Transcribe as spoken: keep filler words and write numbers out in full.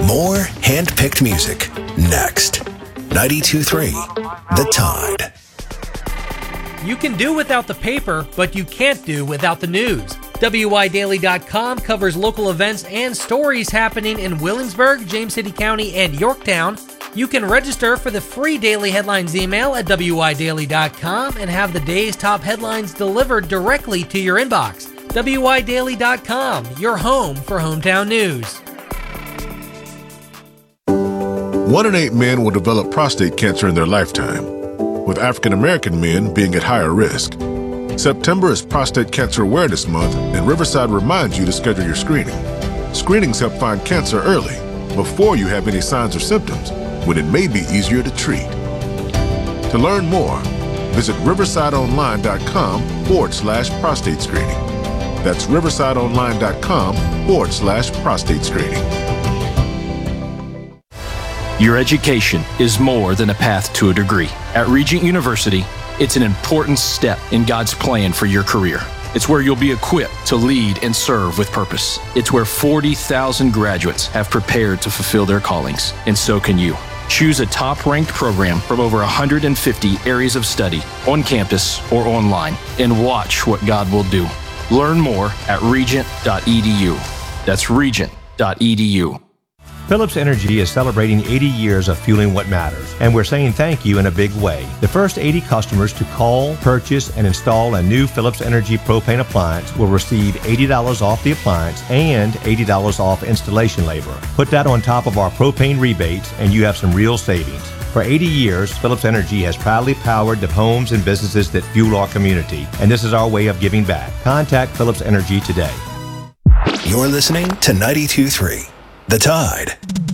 More hand-picked music next. ninety-two point three The Tide. You can do without the paper, but you can't do without the news. W I Daily dot com covers local events and stories happening in Williamsburg, James City County, and Yorktown. You can register for the free Daily Headlines email at W I Daily dot com and have the day's top headlines delivered directly to your inbox. W I Daily dot com, your home for hometown news. One in eight men will develop prostate cancer in their lifetime, with African American men being at higher risk. September is Prostate Cancer Awareness Month, and Riverside reminds you to schedule your screening. Screenings help find cancer early, before you have any signs or symptoms, when it may be easier to treat. To learn more, visit riversideonline.com forward slash prostate screening. That's riversideonline.com forward slash prostate screening. Your education is more than a path to a degree. At Regent University, it's an important step in God's plan for your career. It's where you'll be equipped to lead and serve with purpose. It's where forty thousand graduates have prepared to fulfill their callings, and so can you. Choose a top-ranked program from over one hundred fifty areas of study on campus or online, and watch what God will do. Learn more at regent dot e d u. That's regent dot e d u. Phillips Energy is celebrating eighty years of fueling what matters, and we're saying thank you in a big way. The first eighty customers to call, purchase, and install a new Phillips Energy propane appliance will receive eighty dollars off the appliance and eighty dollars off installation labor. Put that on top of our propane rebates, and you have some real savings. For eighty years, Phillips Energy has proudly powered the homes and businesses that fuel our community, and this is our way of giving back. Contact Phillips Energy today. You're listening to ninety-two point three The Tide.